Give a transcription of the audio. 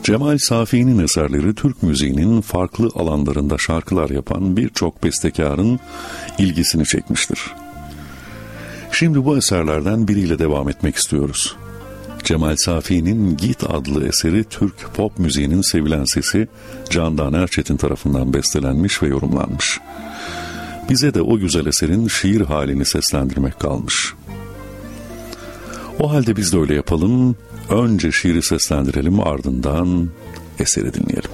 Cemal Safi'nin eserleri Türk müziğinin farklı alanlarında şarkılar yapan birçok bestekarın ilgisini çekmiştir. Şimdi bu eserlerden biriyle devam etmek istiyoruz. Cemal Safi'nin Git adlı eseri Türk pop müziğinin sevilen sesi Candan Erçetin tarafından bestelenmiş ve yorumlanmış. Bize de o güzel eserin şiir halini seslendirmek kalmış. O halde biz de öyle yapalım. Önce şiiri seslendirelim, ardından eseri dinleyelim.